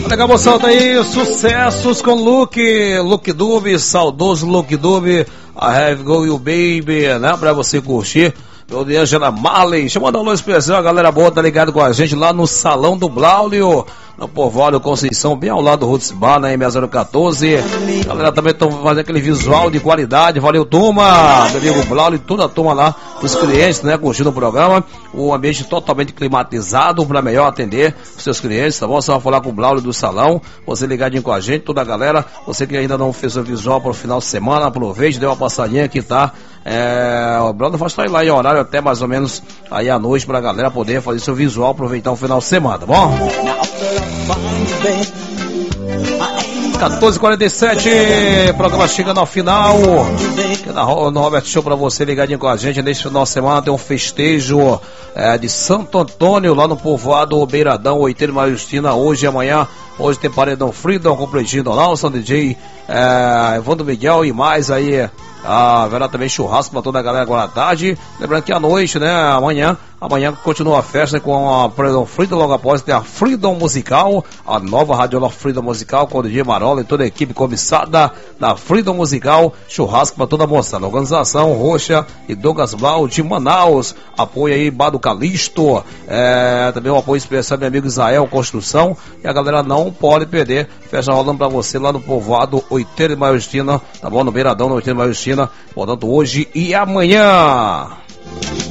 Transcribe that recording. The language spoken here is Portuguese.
Legal, moção, tá aí, sucessos com Luke Dube, saudoso Luke Dube, I Have Go You Baby, né, pra você curtir. Meu de Angela Marley, chamando a luz especial, a galera boa tá ligado com a gente lá no Salão do Braulio, no Povoado Conceição, bem ao lado do Roots Bar, na M014. A galera também estão fazendo aquele visual de qualidade, valeu turma, meu amigo Braulio e toda a turma lá, os clientes, né, curtindo o programa, o ambiente totalmente climatizado para melhor atender os seus clientes, tá bom? Você vai falar com o Braulio do Salão, você ligadinho com a gente, toda a galera, você que ainda não fez o visual para o final de semana, aproveite, dê uma passadinha que tá. O Braulio vai estar lá em horário até mais ou menos aí à noite pra galera poder fazer seu visual, aproveitar o final de semana, tá bom? 14h47, programa chegando ao final. No Robert Show pra você ligadinho com a gente. Neste final de semana tem um festejo de Santo Antônio, lá no Povoado Beiradão, 8 de Maria Justina, hoje e amanhã. Hoje tem Paredão Freedom com Pretinho Donaldson, DJ Evandro Miguel e mais aí. Haverá também churrasco pra toda a galera agora à tarde. Lembrando que à noite, né, amanhã continua a festa com a Paredão Freedom. Logo após tem a Freedom Musical, a nova radiola Freedom Musical com o DJ Marola e toda a equipe comissada da Freedom Musical. Churrasco pra toda a moçada. Organização Roxa e Douglas Blau de Manaus. Apoio aí Bado Calixto, também um apoio especial meu amigo Israel Construção. E a galera não pode perder. Festa rolando pra você lá no Povoado 8 de Maria Justina, tá bom? No Beiradão, no 8 de Maria Justina. Portanto, hoje e amanhã.